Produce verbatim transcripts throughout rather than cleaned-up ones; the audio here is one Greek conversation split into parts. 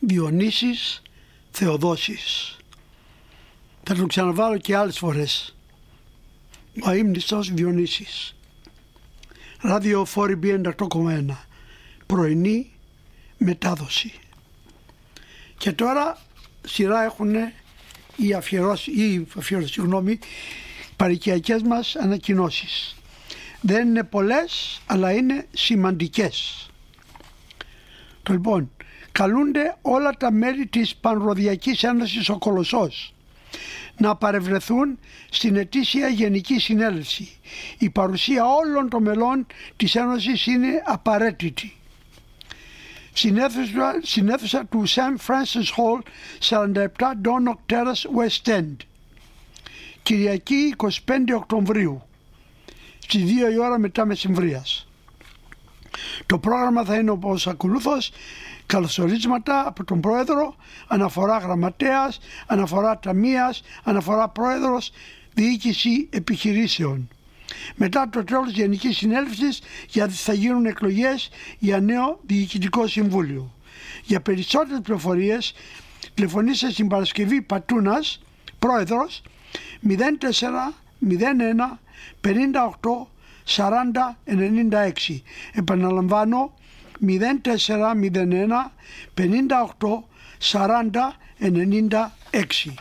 Διονύσης Θεοδόσης. Θα τον ξαναβάλω και άλλες φορές. Ο αείμνηστος Διονύσης. Ράδιο φορ μπι εν οκτώ κόμμα ένα. Πρωινή μετάδοση. Και τώρα σειρά έχουν οι αφιερώσεις, οι αφιερώσεις, συγγνώμη, παροικιακές μας ανακοινώσεις. Δεν είναι πολλές, αλλά είναι σημαντικές. Το λοιπόν, καλούνται όλα τα μέλη της Πανροδιακής Ένωσης ο Κολοσσός να παρευρεθούν στην ετήσια Γενική Συνέλευση. Η παρουσία όλων των μελών της Ένωσης είναι απαραίτητη. Στην αίθουσα του Saint Francis Hall, σαράντα επτά Donnock Terrace, West End, Κυριακή εικοστή πέμπτη Οκτωβρίου, στις δύο η ώρα μετά μεσημβρίας. Το πρόγραμμα θα είναι όπως ακολούθως: καλωσορίσματα από τον Πρόεδρο, αναφορά γραμματέας, αναφορά ταμείας, αναφορά Πρόεδρος, διοίκηση επιχειρήσεων. Μετά το τέλος Γενικής Συνέλευσης θα γίνουν εκλογές για νέο Διοικητικό Συμβούλιο. Για περισσότερες πληροφορίες τηλεφωνήστε στην Παρασκευή Πατούνας, Πρόεδρος, μηδέν τέσσερα μηδέν ένα πενήντα οκτώ σαράντα ενενήντα έξι. Επαναλαμβάνω, μηδέν τέσσερα μηδέν ένα πενήντα οκτώ σαράντα ενενήντα έξι.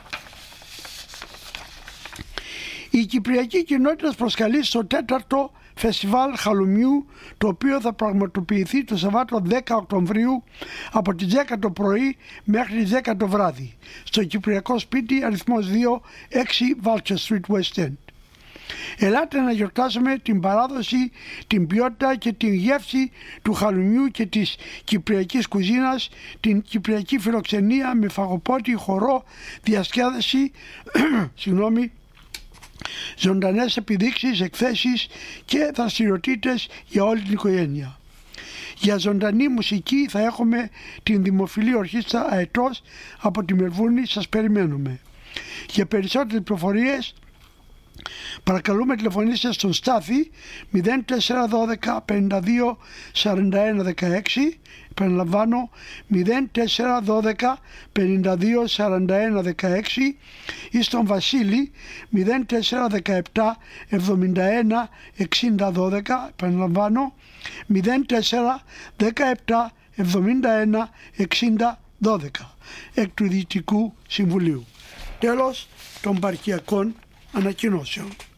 Η Κυπριακή Κοινότητα προσκαλεί στο τέταρτο Φεστιβάλ Χαλουμιού, το οποίο θα πραγματοποιηθεί το Σαββάτο δέκα Οκτωβρίου από τις δέκα το πρωί μέχρι τις δέκα το βράδυ, στο Κυπριακό Σπίτι, αριθμός δύο, έξι Vulture Street, West End. Ελάτε να γιορτάσουμε την παράδοση, την ποιότητα και την γεύση του χαλουμιού και της κυπριακής κουζίνας, την κυπριακή φιλοξενία με φαγοπότη, χορό, διασκέδαση, συγγνώμη, ζωντανές επιδείξεις, εκθέσεις και δραστηριοτήτες για όλη την οικογένεια. Για ζωντανή μουσική θα έχουμε την δημοφιλή ορχήστρα Αετός από τη Μελβούρνη. Σας περιμένουμε. Για περισσότερες πληροφορίες παρακαλούμε τηλεφωνήστε στον Στάθη μηδέν τέσσερα δώδεκα πενήντα δύο σαράντα ένα δεκαέξι. Επαναλαμβάνω, μηδέν τέσσερα δώδεκα πενήντα δύο σαράντα ένα δεκαέξι, ή στον Βασίλη μηδέν τέσσερα δεκαεπτά εβδομήντα ένα εξήντα δώδεκα. Επαναλαμβάνω, μηδέν τέσσερα δεκαεπτά εβδομήντα ένα εξήντα δώδεκα, εκ του Διοικητικού Συμβουλίου. Τέλος των παροικιακών ανακοινώσεων.